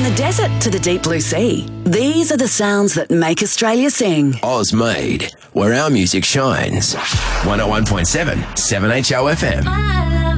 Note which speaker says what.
Speaker 1: the desert to the deep blue sea, these are the sounds that make Australia sing.
Speaker 2: Oz made, where our music shines. 101.7 7HO FM.